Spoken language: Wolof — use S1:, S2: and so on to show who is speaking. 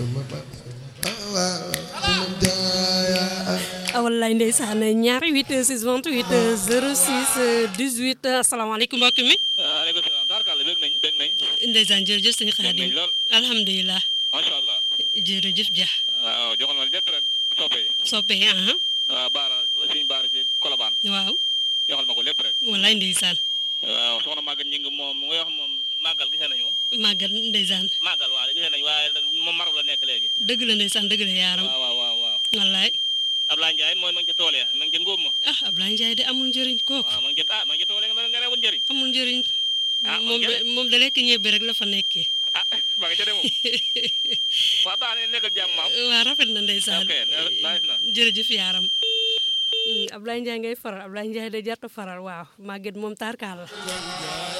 S1: wallaay ndeysaan ñaari 8 6 28 06 18 asalaamaaleykum mbokk mi.
S2: waaleykum salaam tarkalla bég nañ
S1: ndeysaan jërëjëf sëñ Xaadim alhamdulilah
S2: macha allah
S1: jërëjëf ja
S2: waaw joxal ma lépp rek
S1: soppe
S2: waaw baara suñu baara ci Kolobaan
S1: waaw
S2: joxal ma ko lépp rek
S1: wallaay ndeysaan
S2: waaw soxna Maguette ñi ngi moom mu ngi wax moom màggal gisee nañu
S1: màggal ndeysaan
S2: màggal waaw gisee nañu waaye moom maru la nekk léegi
S1: dëgg la ndeysaan dëgg la yaaram
S2: waaw
S1: wallaay
S2: Ablaye Ndiaye mooy ma ngi ci tool ya ma ngi ci ngóob ma
S1: Ablaye Ndiaye de amul njëriñ kooku
S2: waaw ma ngi ci tool ya nga newul njëriñ
S1: amul njëriñ moom da lekk ñebbe rek la fa nekkee
S2: maa ngi ca demoo waaw baax na nekkal jàmm maam
S1: waaw rafet na ndeysaan
S2: nice na
S1: jërëjëf yaaram Ablaye Ndiaye ngay faral Ablaye Ndiaye de jarta faral waaw Maguette moom tarkaal la